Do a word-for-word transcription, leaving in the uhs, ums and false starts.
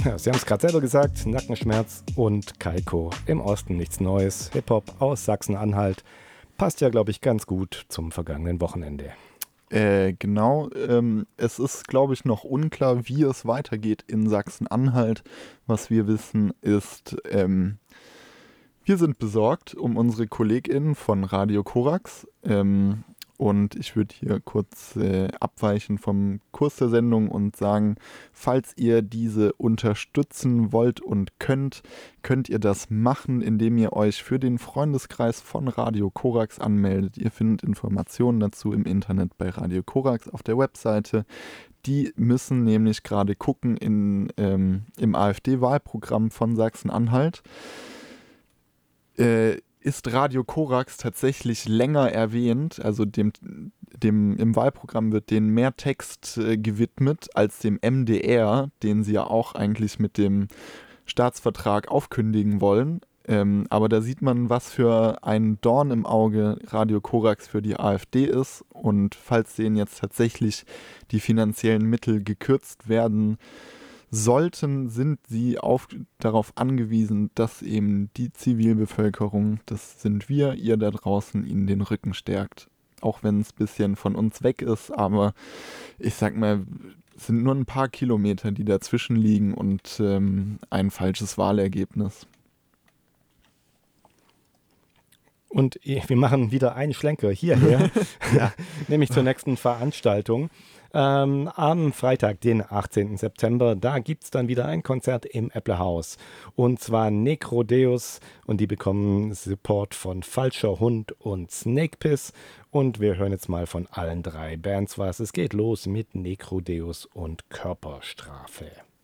Ja, Sie haben es gerade selber gesagt, Nackenschmerz und Kaiko. Im Osten nichts Neues. Hip-Hop aus Sachsen-Anhalt. Passt ja, glaube ich, ganz gut zum vergangenen Wochenende. Äh, genau, ähm, es ist, glaube ich, noch unklar, wie es weitergeht in Sachsen-Anhalt. Was wir wissen ist, ähm, wir sind besorgt um unsere KollegInnen von Radio Korax. Ähm, und ich würde hier kurz äh, abweichen vom Kurs der Sendung und sagen, falls ihr diese unterstützen wollt und könnt, könnt ihr das machen, indem ihr euch für den Freundeskreis von Radio Korax anmeldet. Ihr findet Informationen dazu im Internet bei Radio Korax auf der Webseite. Die müssen nämlich gerade gucken in, ähm, im AfD-Wahlprogramm von Sachsen-Anhalt. Äh, ist Radio Korax tatsächlich länger erwähnt, also dem, dem im Wahlprogramm wird denen mehr Text äh, gewidmet als dem M D R, den sie ja auch eigentlich mit dem Staatsvertrag aufkündigen wollen. Ähm, aber da sieht man, was für ein Dorn im Auge Radio Korax für die AfD ist. Und falls denen jetzt tatsächlich die finanziellen Mittel gekürzt werden sollten, sind sie auf, darauf angewiesen, dass eben die Zivilbevölkerung, das sind wir, ihr da draußen, ihnen den Rücken stärkt. Auch wenn es ein bisschen von uns weg ist, aber ich sag mal, es sind nur ein paar Kilometer, die dazwischen liegen und ähm, ein falsches Wahlergebnis. Und wir machen wieder einen Schlenker hierher, ja, nämlich zur nächsten Veranstaltung. Ähm, am Freitag, den achtzehnten September, da gibt es dann wieder ein Konzert im Apple House. Und zwar Necrodeus und die bekommen Support von Falscher Hund und Snake Piss. Und wir hören jetzt mal von allen drei Bands was. Es geht los mit Necrodeus und Körperstrafe.